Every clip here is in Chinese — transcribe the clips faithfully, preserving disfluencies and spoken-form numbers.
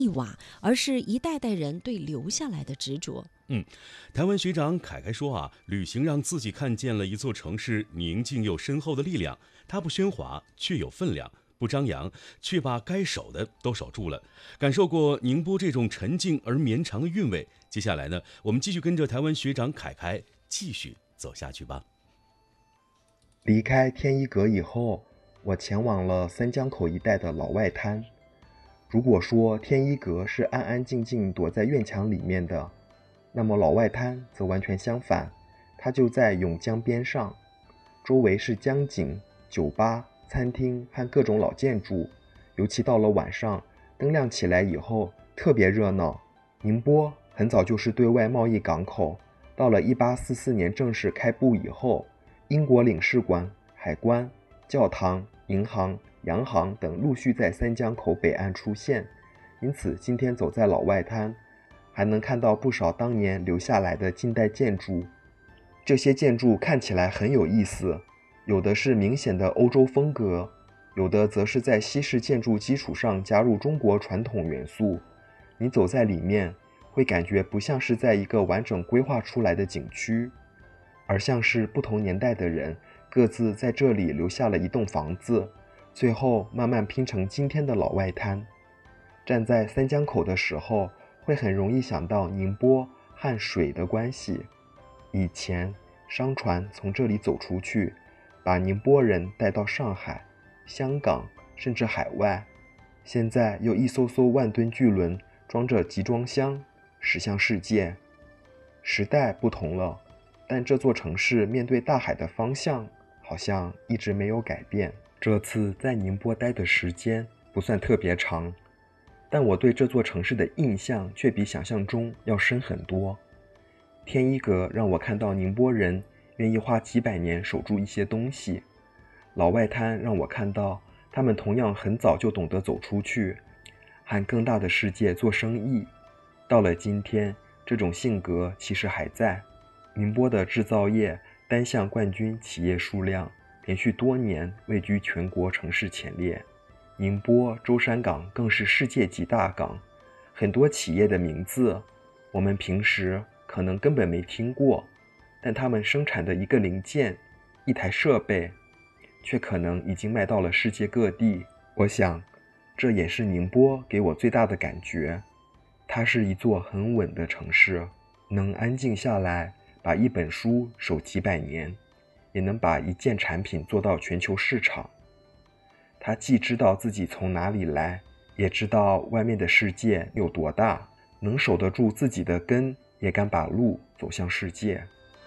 一瓦，而是一代代人对留下来的执着。 嗯，台湾学长凯凯说啊，旅行让自己看见了一座城市宁静又深厚的力量，它不喧哗，却有分量。不张扬，却把该守的都守住了。感受过宁波这种沉静而绵长的韵味。接下来呢，我们继续跟着台湾学长凯凯继续走下去吧。 离开天一阁以后，我前往了三江口一带的老外滩。如果说天一阁是安安静静躲在院墙里面的，那么老外滩则完全相反，它就在甬江边上，周围是江景、酒吧、餐厅和各种老建筑，尤其到了晚上，灯亮起来以后特别热闹。宁波很早就是对外贸易港口，到了一八四四年正式开埠以后，英国领事馆、海关、教堂、银行、洋行等陆续在三江口北岸出现，因此今天走在老外滩，还能看到不少当年留下来的近代建筑。这些建筑看起来很有意思，有的是明显的欧洲风格，有的则是在西式建筑基础上加入中国传统元素。你走在里面，会感觉不像是在一个完整规划出来的景区，而像是不同年代的人各自在这里留下了一栋房子，最后慢慢拼成今天的老外滩。站在三江口的时候，会很容易想到宁波和水的关系。以前商船从这里走出去，把宁波人带到上海、香港甚至海外，现在又一艘艘万吨巨轮装着集装箱驶向世界。时代不同了，但这座城市面对大海的方向好像一直没有改变。这次在宁波待的时间不算特别长，但我对这座城市的印象却比想象中要深很多。天一阁让我看到宁波人愿意花几百年守住一些东西，老外滩让我看到他们同样很早就懂得走出去，和更大的世界做生意。到了今天，这种性格其实还在。宁波的制造业单项冠军企业数量连续多年位居全国城市前列，宁波舟山港更是世界级大港，很多企业的名字我们平时可能根本没听过，但他们生产的一个零件、一台设备却可能已经卖到了世界各地。我想这也是宁波给我最大的感觉，它是一座很稳的城市，能安静下来把一本书守几百年，也能把一件产品做到全球市场。他既知道自己从哪里来，也知道外面的世界有多大，能守得住自己的根，也敢把路走向世界。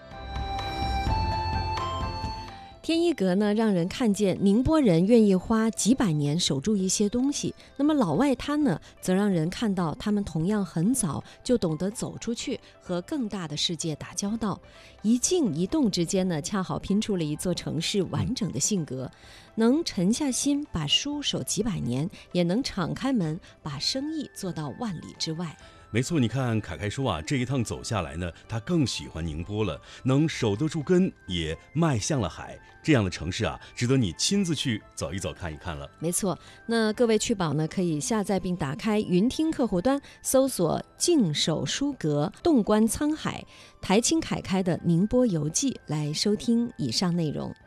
天一阁呢，让人看见宁波人愿意花几百年守住一些东西；那么老外滩呢，则让人看到他们同样很早就懂得走出去，和更大的世界打交道。一静一动之间呢，恰好拼出了一座城市完整的性格，能沉下心把书守几百年，也能敞开门把生意做到万里之外。 没错，你看凯凯说啊，这一趟走下来呢，他更喜欢宁波了，能守得住根，也迈向了海。这样的城市啊，值得你亲自去走一走看一看了。 没错，那各位去宝呢，可以下载并打开云听客户端，搜索静守书阁、洞观沧海、台青凯开的宁波游记来收听以上内容。